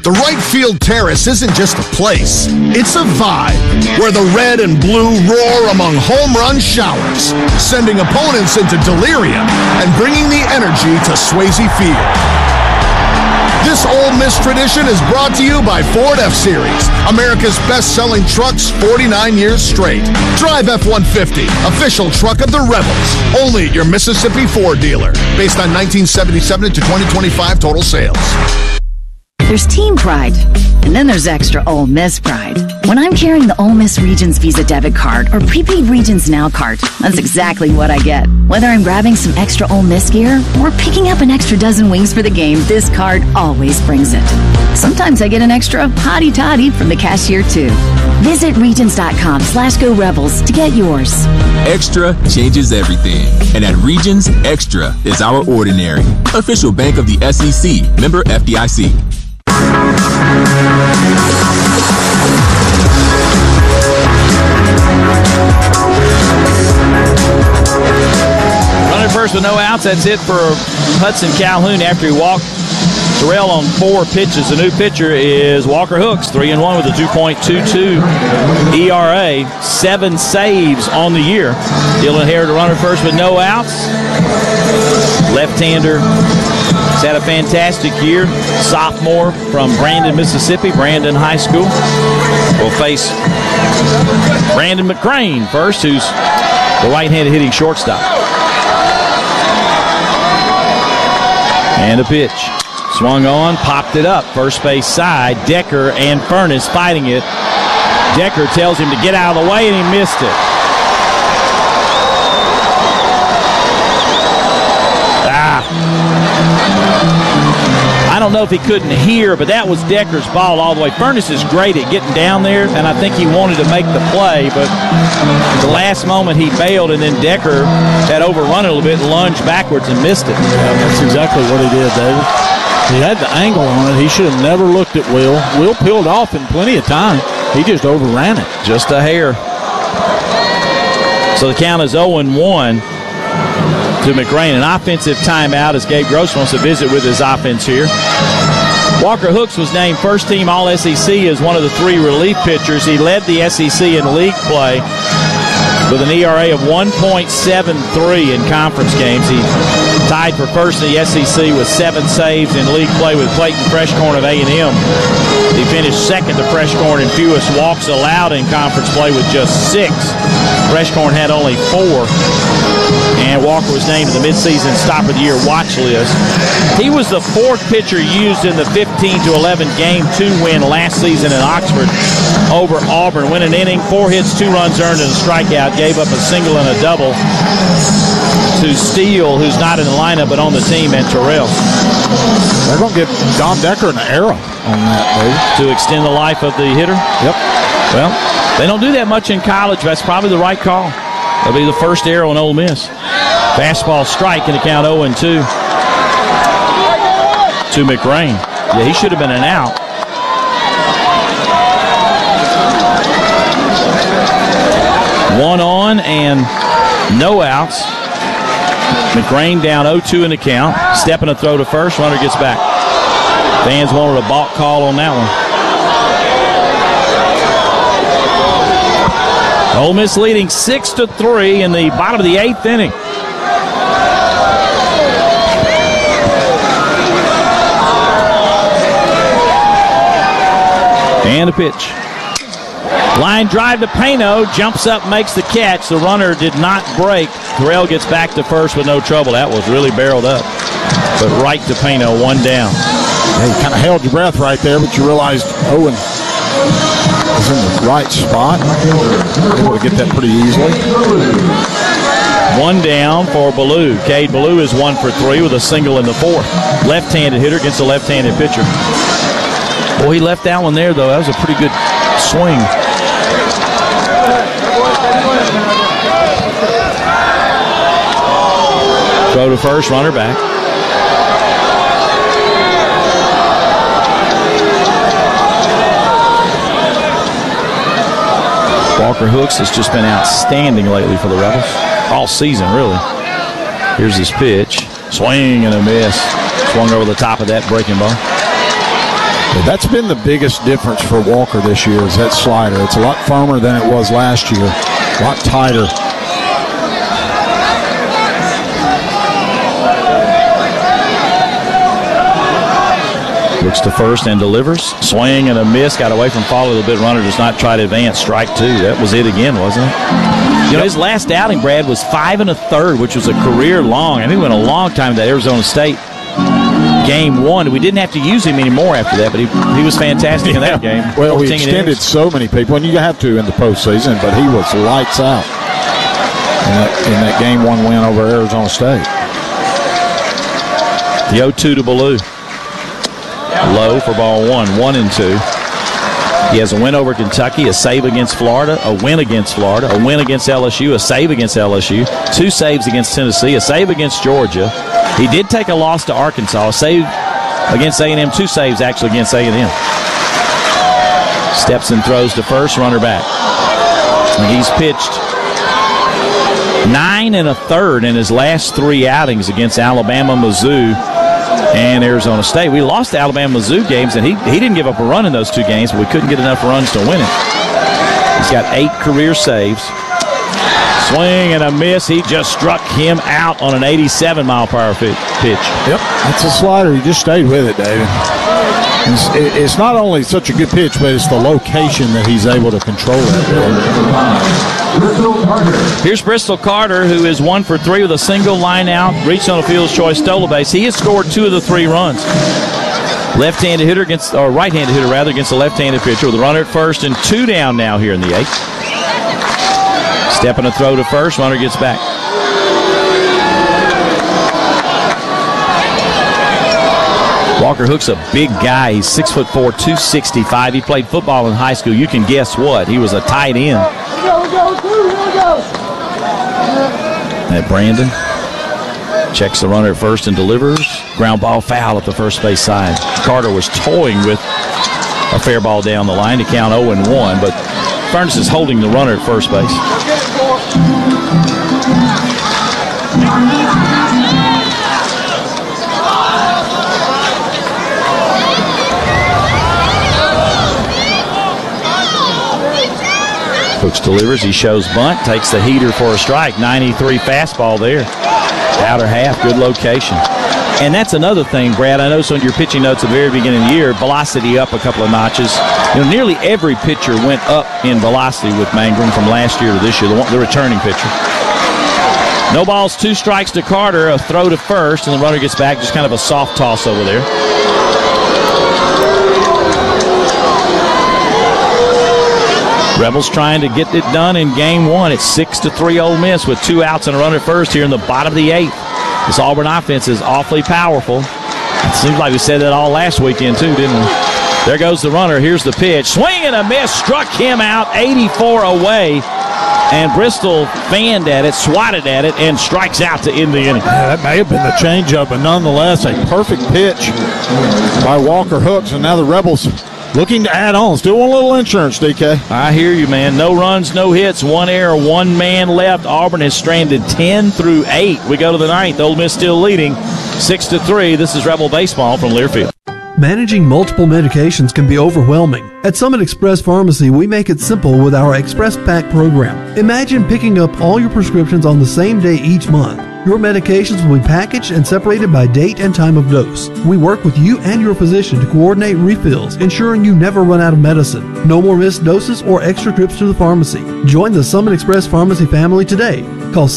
The right field terrace isn't just a place, it's a vibe where the red and blue roar among home run showers, sending opponents into delirium and bringing the energy to Swayze Field. This Ole Miss tradition is brought to you by Ford F-Series, America's best-selling trucks 49 years straight. Drive F-150, official truck of the Rebels, only at your Mississippi Ford dealer, based on 1977 to 2025 total sales. There's team pride, and then there's extra Ole Miss pride. When I'm carrying the Ole Miss Regions Visa debit card or prepaid Regions Now card, that's exactly what I get. Whether I'm grabbing some extra Ole Miss gear or picking up an extra dozen wings for the game, this card always brings it. Sometimes I get an extra hottie toddy from the cashier too. Visit Regions.com/Go Rebels to get yours. Extra changes everything. And at Regions, Extra is our ordinary. Official bank of the SEC. Member FDIC. Running first with no outs. That's it for Hudson Calhoun after he walked Terrell on 4 pitches. The new pitcher is Walker Hooks, 3-1 with a 2.22 ERA, 7 saves on the year. Dylan Hare to runner first with no outs. Left-hander. He's had a fantastic year. Sophomore from Brandon, Mississippi, Brandon High School. Will face Brandon McCrane first, who's the right-handed hitting shortstop. And a pitch. Swung on, popped it up. First base side. Decker and Furness fighting it. Decker tells him to get out of the way, and he missed it. I don't know if he couldn't hear, but that was Decker's ball all the way. Furness is great at getting down there, and I think he wanted to make the play, but at the last moment he bailed, and then Decker had overrun it a little bit and lunged backwards and missed it. Yeah, that's exactly what he did, David. He had the angle on it. He should have never looked at Will. Will peeled off in plenty of time. He just overran it. Just a hair. So the count is 0-1 to McCrane. An offensive timeout as Gabe Gross wants to visit with his offense here. Walker Hooks was named first-team All-SEC as one of the 3 relief pitchers. He led the SEC in league play with an ERA of 1.73 in conference games. He tied for first in the SEC with 7 saves in league play with Clayton Freshcorn of A&M. He finished second to Freshcorn in fewest walks allowed in conference play with just 6. Freshcorn had only 4. And Walker was named to the midseason stop of the year watch list. He was the 4th pitcher used in the 15-11 Game 2 win last season in Oxford over Auburn. Went an inning, 4 hits, 2 runs earned, and a strikeout. Gave up a single and a double to Steele, who's not in the lineup but on the team, and Terrell. They're going to give Don Decker an arrow on that, David. To extend the life of the hitter? Yep. Well, they don't do that much in college. That's probably the right call. That'll be the first arrow in Ole Miss. Fastball strike in the count 0-2 to McCrane. Yeah, he should have been an out. One on and no outs. McCrane down 0-2 in the count. Stepping a throw to first. Runner gets back. Fans wanted a balk call on that one. Ole Miss leading 6-3 in the bottom of the 8th inning. And a pitch. Line drive to Payno. Jumps up, makes the catch. The runner did not break. Terrell gets back to first with no trouble. That was really barreled up. But right to Payno, 1 down. Yeah, you kind of held your breath right there, but you realized Owen was in the right spot. Able to get that pretty easily. 1 down for Ballou. Cade Ballou is 1 for 3 with a single in the 4th. Left-handed hitter against a left-handed pitcher. Boy, he left that one there, though. That was a pretty good swing. Throw to first, runner back. Walker Hooks has just been outstanding lately for the Rebels. All season, really. Here's his pitch. Swing and a miss. Swung over the top of that breaking ball. That's been the biggest difference for Walker this year is that slider. It's a lot firmer than it was last year, a lot tighter. Looks to first and delivers. Swing and a miss. Got away from fall a little bit. Runner does not try to advance. Strike two. That was it again, wasn't it? You know, his last outing, Brad, was 5 1/3, which was a career long. I think it went a long time to that Arizona State game one. We didn't have to use him anymore after that, but he was fantastic in that game. Well, we extended so many people, and you have to in the postseason, but he was lights out in that game one win over Arizona State. The 0-2 to Ballou. Low for ball one, 1-2. He has a win over Kentucky, a save against Florida, a win against Florida, a win against LSU, a save against LSU, 2 saves against Tennessee, a save against Georgia. He did take a loss to Arkansas, a save against A&M, 2 saves actually against A&M. Steps and throws to first, runner back. And he's pitched 9 1/3 in his last 3 outings against Alabama, Mizzou, and Arizona State. We lost the Alabama-Mizzou games, and he didn't give up a run in those 2 games, but we couldn't get enough runs to win it. He's got 8 career saves. Swing and a miss. He just struck him out on an 87-mile-per-hour pitch. Yep, that's a slider. He just stayed with it, David. It's not only such a good pitch, but it's the location that he's able to control that. Here's Bristol Carter, who is 1 for 3 with a single line out, reached on a fielder's choice, stole a base. He has scored 2 of the 3 runs. Left-handed hitter right-handed hitter against a left-handed pitcher with a runner at first and 2 down now here in the 8th. Step and a throw to first, runner gets back. Walker Hook's a big guy. He's 6'4", 265. He played football in high school. You can guess what? He was a tight end. That Brandon checks the runner at first and delivers. Ground ball foul at the first base side. Carter was toying with a fair ball down the line to count 0-1, but Furness is holding the runner at first base. Hooks delivers. He shows bunt. Takes the heater for a strike. 93 fastball there. Outer half. Good location. And that's another thing, Brad. I noticed on your pitching notes at the very beginning of the year, velocity up a couple of notches. You know, nearly every pitcher went up in velocity with Mangrum from last year to this year, the returning pitcher. No balls, 2 strikes to Carter. A throw to first, and the runner gets back. Just kind of a soft toss over there. Rebels trying to get it done in game 1. It's 6-3 Ole Miss with 2 outs and a runner at first here in the bottom of the 8th. This Auburn offense is awfully powerful. It seems like we said that all last weekend too, didn't we? There goes the runner. Here's the pitch. Swing and a miss. Struck him out. 84 away. And Bristol fanned at it, swatted at it, and strikes out to end the inning. Yeah, that may have been the changeup, but nonetheless a perfect pitch by Walker Hooks. And now the Rebels looking to add on. Still want a little insurance, DK. I hear you, man. No runs, no hits, 1 error, 1 man left. Auburn has stranded 10-8. We go to the 9th. Ole Miss still leading 6-3. This is Rebel Baseball from Learfield. Managing multiple medications can be overwhelming. At Summit Express Pharmacy, we make it simple with our Express Pack program. Imagine picking up all your prescriptions on the same day each month. Your medications will be packaged and separated by date and time of dose. We work with you and your physician to coordinate refills, ensuring you never run out of medicine. No more missed doses or extra trips to the pharmacy. Join the Summit Express Pharmacy family today. Call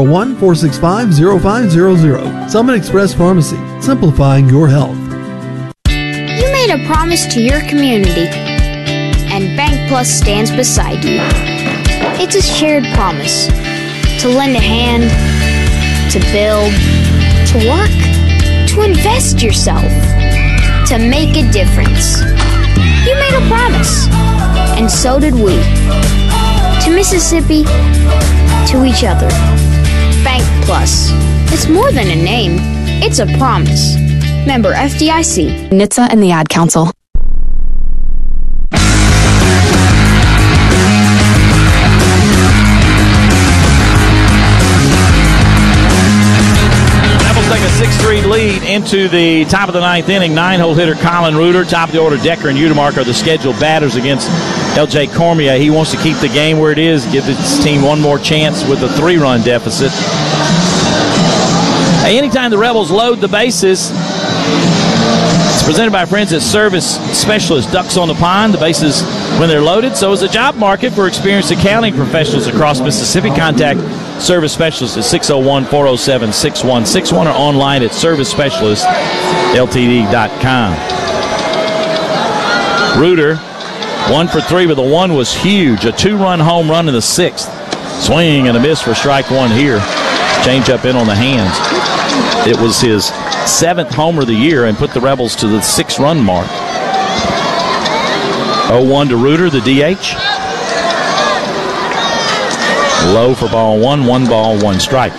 601-465-0500. Summit Express Pharmacy, simplifying your health. You made a promise to your community, and Bank Plus stands beside you. It's a shared promise to lend a hand, to build, to work, to invest yourself, to make a difference. You made a promise, and so did we. To Mississippi, to each other. Bank Plus. It's more than a name, it's a promise. Member FDIC. NHTSA and the Ad Council. Rebels take a 6-3 lead into the top of the ninth inning. 9-hole hitter Colin Reuter. Top of the order, Decker and Udemark are the scheduled batters against L.J. Cormier. He wants to keep the game where it is, give his team one more chance with a 3-run deficit. Hey, anytime the Rebels load the bases, it's presented by our friends at Service Specialist. Ducks on the Pond. The bases, when they're loaded, so is the job market for experienced accounting professionals across Mississippi. Contact Service Specialist at 601-407-6161 or online at servicespecialistltd.com. Reuter, 1 for 3, but the one was huge. A 2-run home run in the 6th. Swing and a miss for strike one here. Change up in on the hands. It was his 7th homer of the year and put the Rebels to the 6-run mark. 0-1 to Reuter, the DH. Low for ball 1, 1 ball, 1 strike.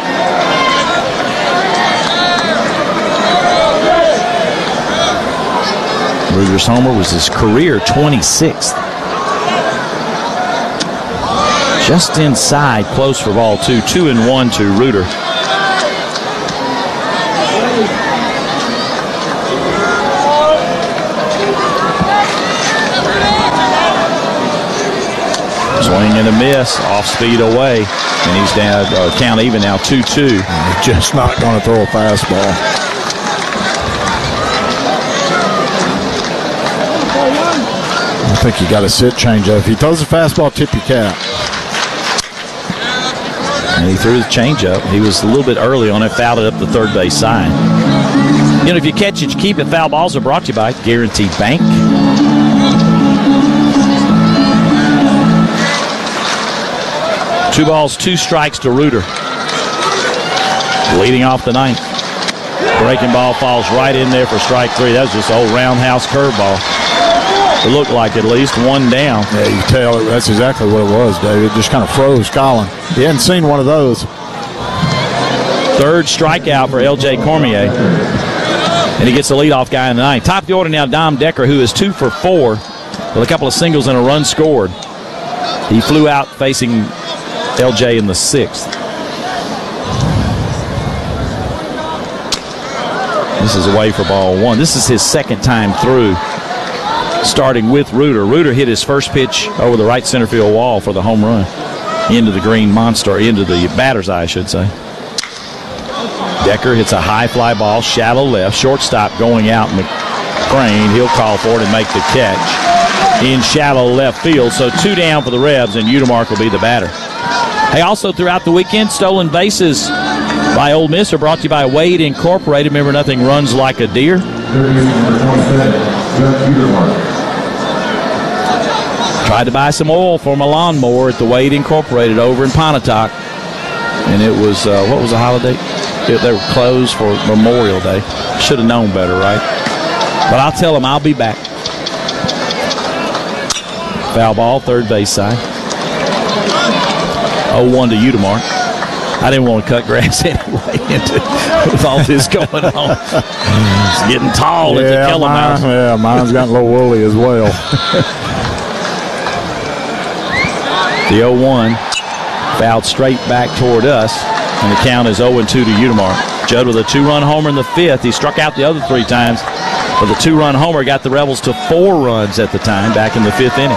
Reuter's homer was his career 26th. Just inside, close for ball 2. 2-1 to Reuter. Swing and a miss, off speed away, and he's down, count even now, 2-2. He's just not going to throw a fastball. I think you got to sit change up. If he throws a fastball, tip your cap. And he threw his changeup. He was a little bit early on it, fouled it up the third base side. You know, if you catch it, you keep it. Foul balls are brought to you by Guaranteed Bank. 2 balls, 2 strikes to Reuter. Leading off the 9th. Breaking ball falls right in there for strike 3. That was just an old roundhouse curveball. It looked like at least one down. Yeah, you can tell that's exactly what it was, David. It just kind of froze Colin. He hadn't seen one of those. 3rd strikeout for L.J. Cormier. And he gets the leadoff guy in the 9th. Top of the order now, Dom Decker, who is 2 for 4 with a couple of singles and a run scored. He flew out facing L.J. in the 6th. This is away for ball 1. This is his 2nd time through, starting with Reuter. Reuter hit his first pitch over the right center field wall for the home run. Into the green monster, into the batter's eye, I should say. Decker hits a high fly ball, shallow left, shortstop going out. McCrane, he'll call for it and make the catch in shallow left field. So 2 down for the Rebs, and Udemark will be the batter. Hey, also throughout the weekend, stolen bases by Ole Miss are brought to you by Wade Incorporated. Remember, nothing runs like a deer. Tried to buy some oil for my lawnmower at the Wade Incorporated over in Pontotoc. And it was, what was the holiday? They were closed for Memorial Day. Should have known better, right? But I'll tell them I'll be back. Foul ball, third base side. 0-1 to Udemark. I didn't want to cut grass anyway with all this going on. It's getting tall at the Keller Mouse. Yeah, mine's gotten a little woolly as well. The 0-1 fouled straight back toward us, and the count is 0-2 to Udemark. Judd with a 2-run homer in the 5th. He struck out the other 3 times, but the 2-run homer got the Rebels to 4 runs at the time back in the 5th inning.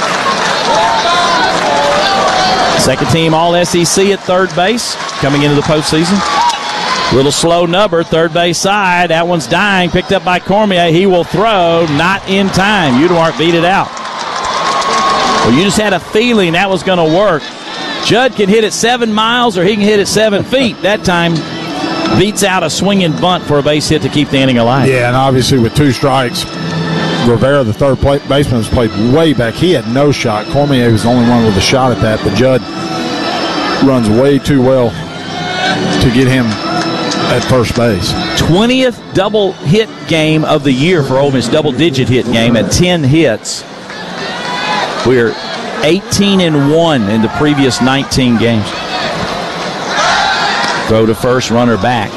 Second team All-SEC at third base coming into the postseason. Little slow number, third base side. That one's dying, picked up by Cormier. He will throw, not in time. Udemark beat it out. Well, you just had a feeling that was going to work. Judd can hit it 7 miles or he can hit it 7 feet. That time beats out a swinging bunt for a base hit to keep the inning alive. Yeah, and obviously with 2 strikes, Rivera, the third baseman, was played way back. He had no shot. Cormier was the only one with a shot at that, but Judd runs way too well to get him at first base. 20th double hit game of the year for Ole Miss, double-digit hit game at 10 hits. We're 18-1 in the previous 19 games. Throw to first, runner back.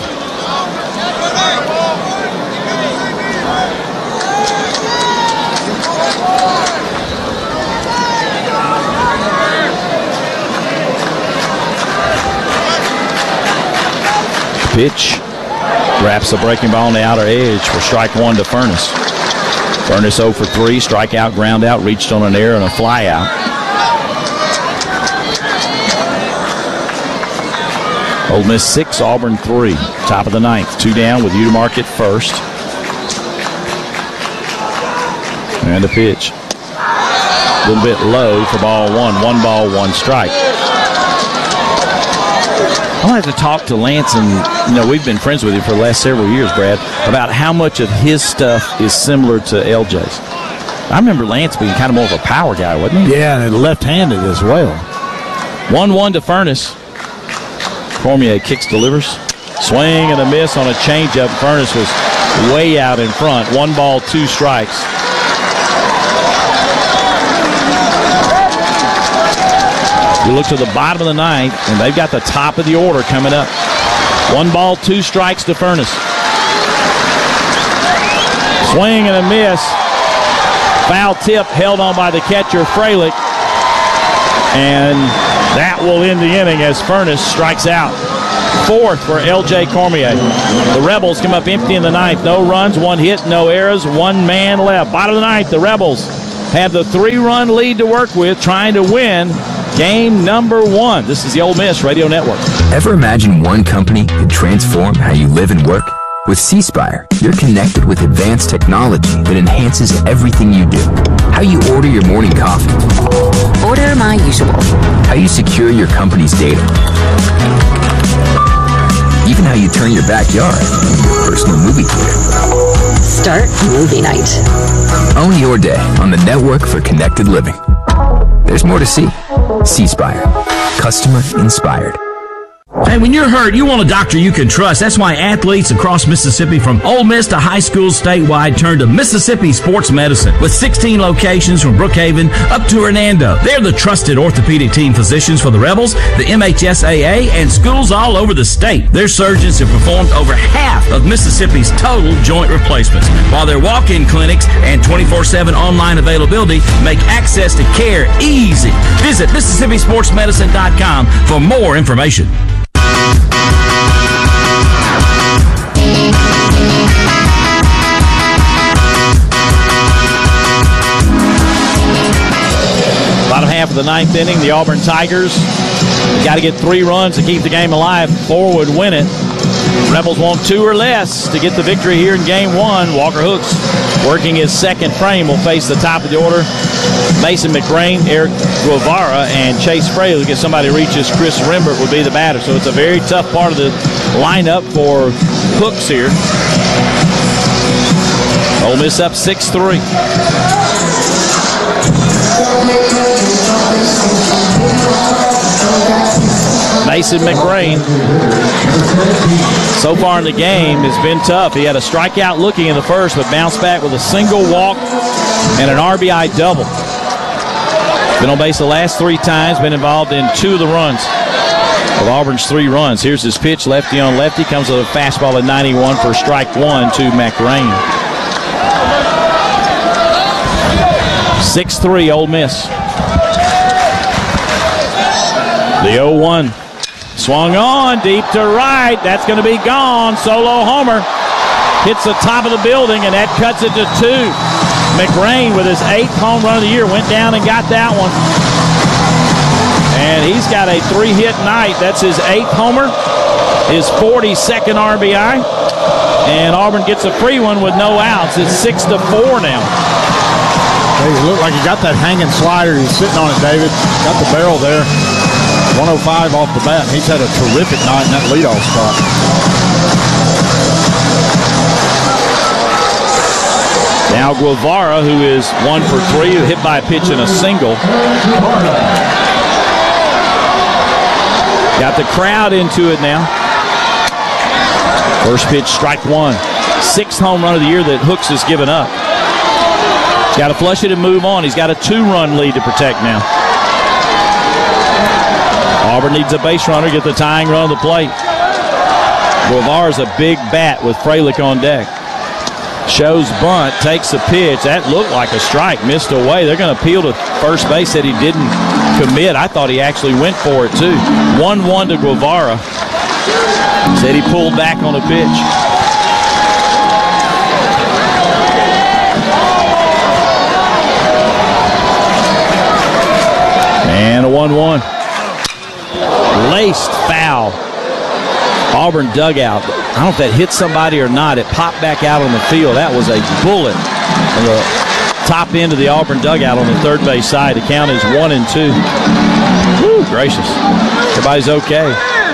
Pitch Wraps the breaking ball on the outer edge for strike one to Furness. Furness 0 for 3, strikeout, ground out, reached on an error and a fly out. Ole Miss 6, Auburn 3. Top of the ninth. 2 down with Udemark at first. And a pitch. A little bit low for ball one. 1 ball, 1 strike. I'll have to talk to Lance, and we've been friends with him for the last several years, Brad, about how much of his stuff is similar to LJ's. I remember Lance being kind of more of a power guy, wasn't he? Yeah, and left-handed as well. 1-1 to Furness. Cormier kicks, delivers. Swing and a miss on a changeup. Furness was way out in front. 1 ball, 2 strikes. You look to the bottom of the ninth, and they've got the top of the order coming up. 1 ball, 2 strikes to Furness. Swing and a miss. Foul tip held on by the catcher, Freilich. And that will end the inning as Furness strikes out. 4th for L.J. Cormier. The Rebels come up empty in the ninth. No runs, 1 hit, no errors, 1 man left. Bottom of the ninth, the Rebels have the 3-run lead to work with, trying to win game number 1. This is the Ole Miss Radio Network. Ever imagine one company could transform how you live and work? With C-Spire, you're connected with advanced technology that enhances everything you do. How you order your morning coffee. Order my usual. How you secure your company's data. Even how you turn your backyard into your personal movie theater. Start movie night. Own your day on the network for connected living. There's more to see. C-Spire. Customer inspired. Hey, when you're hurt, you want a doctor you can trust. That's why athletes across Mississippi, from Ole Miss to high schools statewide, turn to Mississippi Sports Medicine. With 16 locations from Brookhaven up to Hernando. They're the trusted orthopedic team physicians for the Rebels, the MHSAA, and schools all over the state. Their surgeons have performed over half of Mississippi's total joint replacements, while their walk-in clinics and 24/7 online availability make access to care easy. Visit MississippiSportsMedicine.com for more information. Bottom half of the ninth inning, the Auburn Tigers got to get 3 runs to keep the game alive. 4 would win it. Rebels want 2 or less to get the victory here in game 1. Walker Hooks, working his second frame, will face the top of the order. Mason McRain, Eric Guevara, and Chase Fraley. If somebody reaches, Chris Rembert would be the batter. So it's a very tough part of the lineup for Hooks here. Ole Miss up 6-3. Mason McRain, so far in the game, has been tough. He had a strikeout looking in the first, but bounced back with a single walk and an RBI double. Been on base the last 3 times, been involved in 2 of the runs of Auburn's 3 runs. Here's his pitch, lefty on lefty, comes with a fastball at 91 for strike 1 to McRain. 6-3 Ole Miss. The 0-1. Swung on, deep to right. That's going to be gone. Solo homer. Hits the top of the building, and that cuts it to 2. McRain, with his 8th home run of the year, went down and got that one. And he's got a 3-hit night. That's his 8th homer, his 42nd RBI. And Auburn gets a free one with no outs. It's 6-4 now. Hey, it looked like he got that hanging slider. He's sitting on it, David. Got the barrel there. 105 off the bat. He's had a terrific night in that leadoff spot. Now Guevara, who is 1 for 3, hit by a pitch and a single. Got the crowd into it now. First pitch, strike 1. 6th home run of the year that Hooks has given up. He's got to flush it and move on. He's got a 2-run lead to protect now. Auburn needs a base runner, get the tying run on the plate. Guevara's a big bat with Freilich on deck. Shows bunt, takes the pitch. That looked like a strike, missed away. They're going to appeal to first base, said he didn't commit. I thought he actually went for it too. 1-1 to Guevara. Said he pulled back on the pitch. 1-1. Laced foul. Auburn dugout. I don't know if that hit somebody or not. It popped back out on the field. That was a bullet on the top end of the Auburn dugout on the third base side. The count is 1-2. Woo, gracious. Everybody's okay.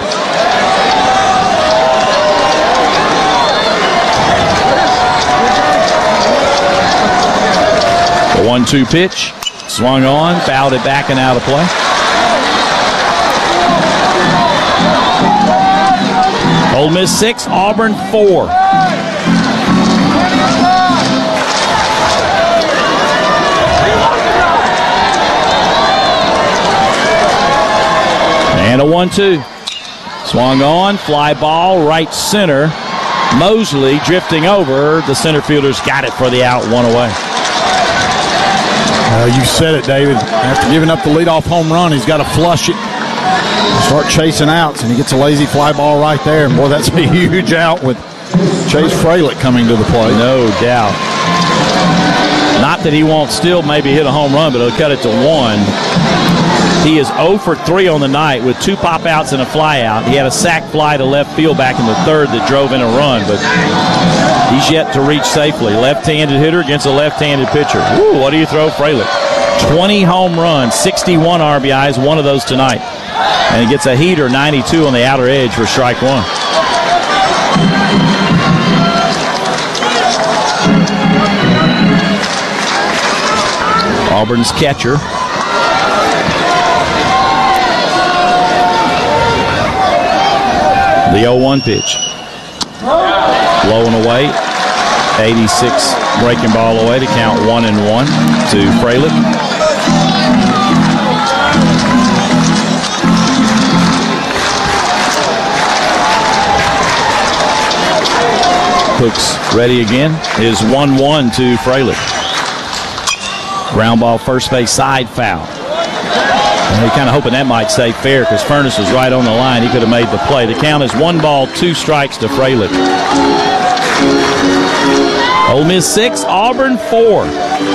The 1-2 pitch. Swung on, fouled it back and out of play. Ole Miss 6, Auburn 4. And a 1-2. Swung on, fly ball, right center. Mosley drifting over. The center fielders got it for the out, one away. You said it, David. After giving up the leadoff home run, he's got to flush it. Start chasing outs, and he gets a lazy fly ball right there. And boy, that's a huge out with Chase Fralick coming to the plate. No doubt. Not that he won't still maybe hit a home run, but he'll cut it to 1. He is 0 for 3 on the night with 2 pop outs and a fly out. He had a sac fly to left field back in the third that drove in a run, but he's yet to reach safely. Left-handed hitter against a left-handed pitcher. Woo, what do you throw, Fralick? 20 home runs, 61 RBIs, one of those tonight. And he gets a heater, 92 on the outer edge for strike 1. Auburn's catcher. The 0-1 pitch. Blowing away. 86 breaking ball away to count 1-1 to Fralick. Hooks ready again. Is 1-1 to Fralick. Ground ball first base side foul. And they're kind of hoping that might stay fair because Furness was right on the line. He could have made the play. The count is 1 ball, 2 strikes to Fralick. Ole Miss 6, Auburn 4.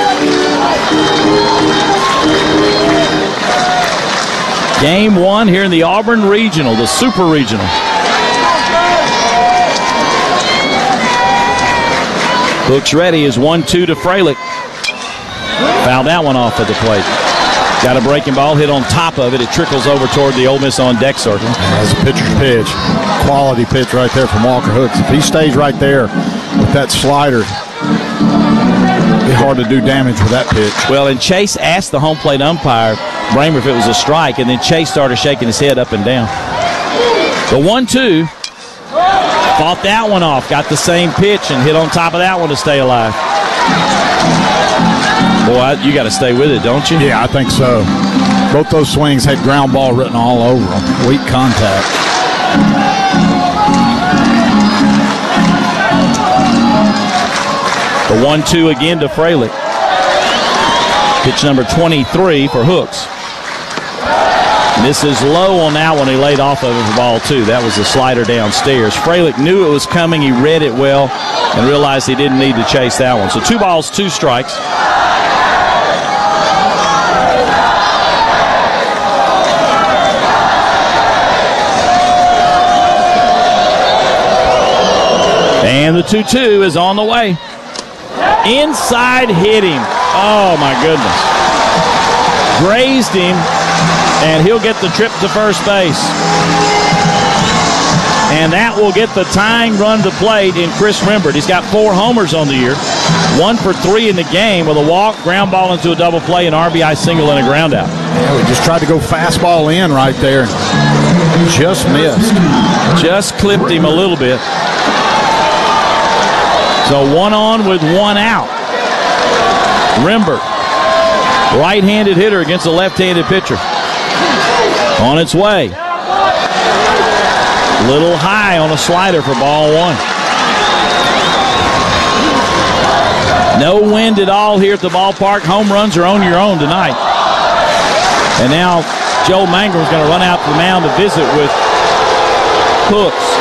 Game 1 here in the Auburn Regional, the Super Regional. Hooks ready is 1-2 to Fralick. Fouled that one off at the plate. Got a breaking ball, hit on top of it. It trickles over toward the Ole Miss on deck circle. That's a pitcher's pitch. Quality pitch right there from Walker Hooks. If he stays right there with that slider, it'd be hard to do damage with that pitch. Well, and Chase asked the home plate umpire, Bramer, if it was a strike, and then Chase started shaking his head up and down. The 1-2. Fought that one off. Got the same pitch and hit on top of that one to stay alive. Boy, you got to stay with it, don't you? Yeah, I think so. Both those swings had ground ball written all over them. Weak contact. The 1-2 again to Fralick. Pitch number 23 for Hooks. Misses low on that one. He laid off of it for ball 2. That was the slider downstairs. Fralick knew it was coming. He read it well and realized he didn't need to chase that one. So 2 balls, 2 strikes. And the 2-2 is on the way. Inside hit him. Oh, my goodness. Grazed him, and he'll get the trip to first base. And that will get the tying run to plate in Chris Rembert. He's got 4 homers on the year. 1 for 3 in the game with a walk, ground ball into a double play, an RBI single, and a ground out. Yeah, we just tried to go fastball in right there. Just missed. Just clipped him a little bit. So 1 on with 1 out. Rembert, right-handed hitter against a left-handed pitcher. On its way. Little high on a slider for ball 1. No wind at all here at the ballpark. Home runs are on your own tonight. And now Joe Mangum's going to run out to the mound to visit with Hooks.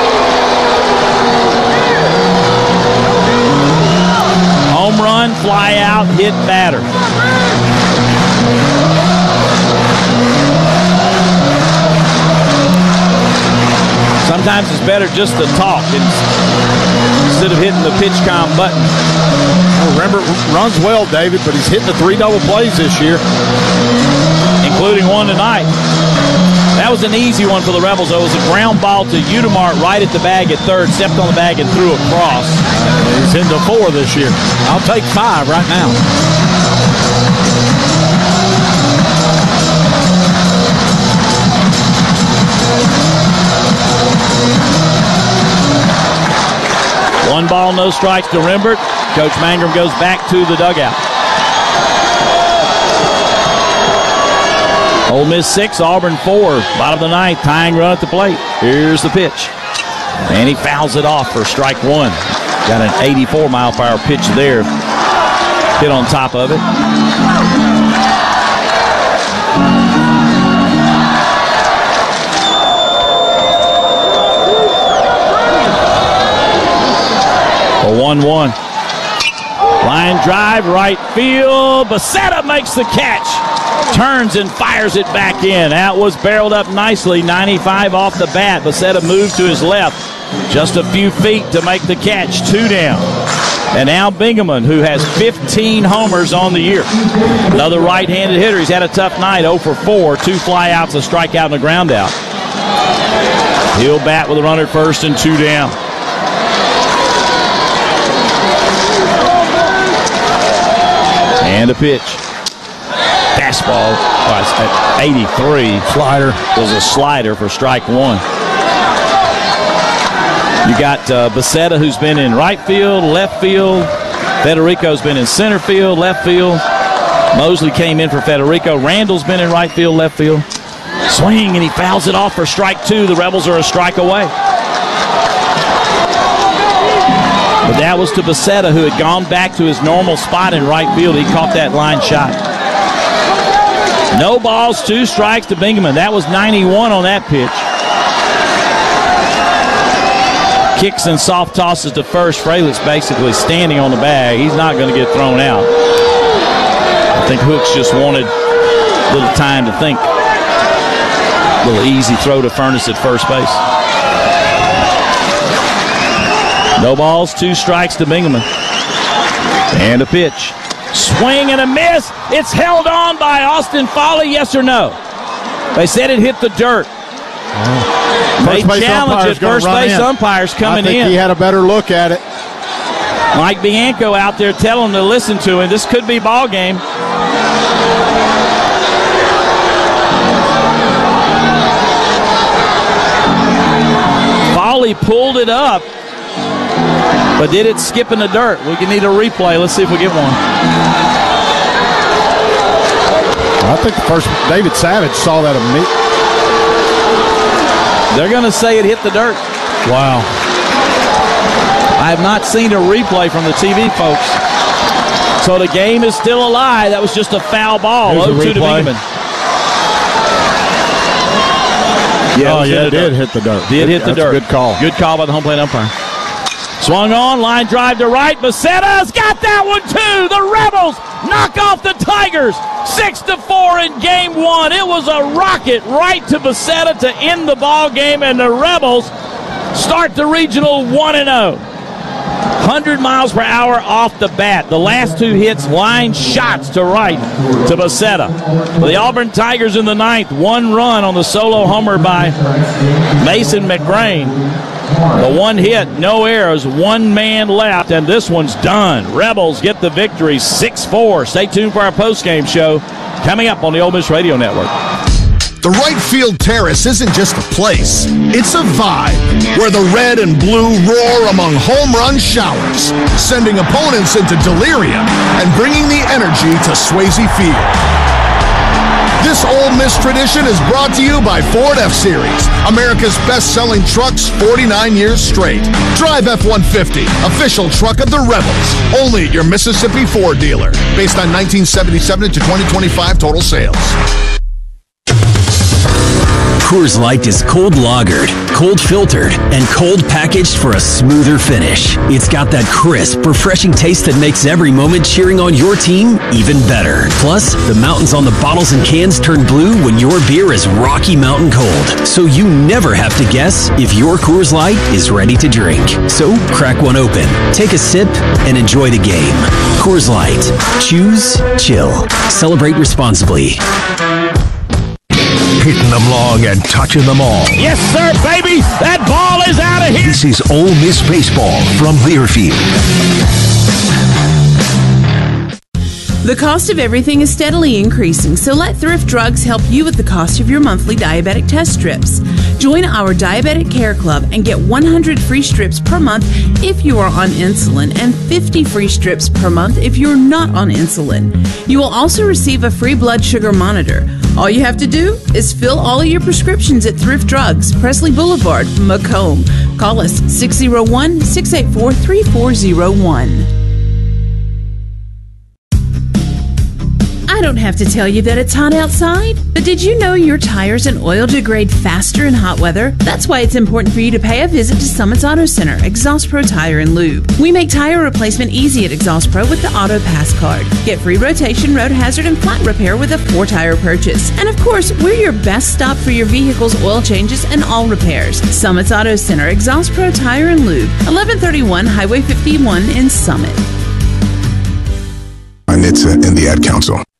Home run, fly out, hit batter. Sometimes it's better just to talk instead of hitting the pitch count button. Remember, runs well, David, but he's hitting the 3 double plays this year, including one tonight. That was an easy one for the Rebels, though. It was a ground ball to Udemart right at the bag at third, stepped on the bag and threw across. He's into 4 this year. I'll take 5 right now. One ball, no strikes to Rembert. Coach Mangrum goes back to the dugout. Ole Miss 6, Auburn 4. Bottom of the ninth, tying run at the plate. Here's the pitch. And he fouls it off for strike 1. Got an 84-mile-per-hour pitch there. Hit on top of it. A 1-1. Line drive, right field. Becerra makes the catch. Turns and fires it back in. That was barreled up nicely. 95 off the bat. Becerra moved to his left. Just a few feet to make the catch. 2 down. And now Bingaman, who has 15 homers on the year. Another right-handed hitter. He's had a tough night. 0 for 4. 2 flyouts, a strikeout, and a ground out. He'll bat with a runner at first and 2 down. And a pitch. Fastball at 83. Slider. Was a slider for strike 1. You got Becerra, who's been in right field, left field. Federico's been in center field, left field. Mosley came in for Federico. Randall's been in right field, left field. Swing, and he fouls it off for strike 2. The Rebels are a strike away. But that was to Becerra, who had gone back to his normal spot in right field. He caught that line shot. No balls, 2 strikes to Bingaman. That was 91 on that pitch. Kicks and soft tosses to first. Fralick's basically standing on the bag. He's not going to get thrown out. I think Hooks just wanted a little time to think. A little easy throw to Furness at first base. No balls, 2 strikes to Bingaman. And a pitch. Swing and a miss. It's held on by Austin Foley, yes or no? They said it hit the dirt. They challenge it. First base umpires coming in. I think he had a better look at it. Mike Bianco out there telling them to listen to him. This could be ball game. Foley pulled it up, but did it skip in the dirt? We can need a replay. Let's see if we get one. I think the first David Savage saw that immediately. They're going to say it hit the dirt. Wow. I have not seen a replay from the TV folks. So the game is still alive. That was just a foul ball. 0-2 to Bingaman. Yeah, it did hit the dirt. Did hit the dirt. Good call. Good call by the home plate umpire. Swung on, line drive to right. Becerra's got that one too. The Rebels knock off the Tigers 6-4 in game 1. It was a rocket right to Becerra to end the ball game, and the Rebels start the regional 1-0. 100 miles per hour off the bat. The last 2 hits, line shots to right to Becerra. The Auburn Tigers in the 9th, 1 run on the solo homer by Mason McGrain. The 1 hit, no errors, 1 man left, and this one's done. Rebels get the victory 6-4. Stay tuned for our postgame show coming up on the Ole Miss Radio Network. The right field terrace isn't just a place, it's a vibe where the red and blue roar among home run showers, sending opponents into delirium and bringing the energy to Swayze Field. This Ole Miss tradition is brought to you by Ford F-Series, America's best-selling trucks 49 years straight. Drive F-150, official truck of the Rebels, only at your Mississippi Ford dealer, based on 1977 to 2025 total sales. Coors Light is cold lagered, cold filtered, and cold packaged for a smoother finish. It's got that crisp, refreshing taste that makes every moment cheering on your team even better. Plus, the mountains on the bottles and cans turn blue when your beer is Rocky Mountain cold. So you never have to guess if your Coors Light is ready to drink. So crack one open, take a sip, and enjoy the game. Coors Light. Choose chill. Celebrate responsibly. Hitting them long and touching them all. Yes, sir, baby. That ball is out of here. This is Ole Miss Baseball from Learfield. The cost of everything is steadily increasing, so let Thrift Drugs help you with the cost of your monthly diabetic test strips. Join our Diabetic Care Club and get 100 free strips per month if you are on insulin and 50 free strips per month if you're not on insulin. You will also receive a free blood sugar monitor. All you have to do is fill all of your prescriptions at Thrift Drugs, Presley Boulevard, Macomb. Call us 601-684-3401. I don't have to tell you that it's hot outside, but did you know your tires and oil degrade faster in hot weather? That's why it's important for you to pay a visit to Summit's Auto Center, Exhaust Pro Tire and Lube. We make tire replacement easy at Exhaust Pro with the Auto Pass card. Get free rotation, road hazard, and flat repair with a 4-tire purchase. And of course, we're your best stop for your vehicle's oil changes and all repairs. Summit's Auto Center, Exhaust Pro Tire and Lube, 1131 Highway 51 in Summit. NHTSA and the Ad Council.